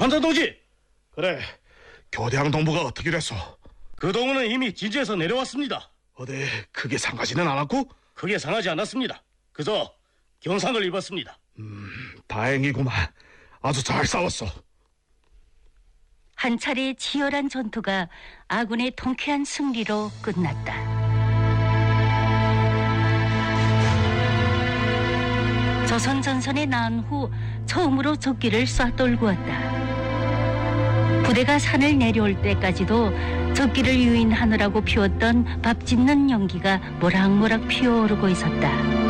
판사 동지! 그래, 교대왕 동부가 어떻게 됐어? 그 동무는 이미 진주에서 내려왔습니다. 어디 크게 상하지는 않았고? 크게 상하지 않았습니다. 그저 경상을 입었습니다. 다행이구만. 아주 잘 싸웠어. 한 차례의 치열한 전투가 아군의 통쾌한 승리로 끝났다. 조선 전선에 나은 후 처음으로 적기를 쏴돌구었다. 부대가 산을 내려올 때까지도 적기를 유인하느라고 피웠던 밥 짓는 연기가 모락모락 피어오르고 있었다.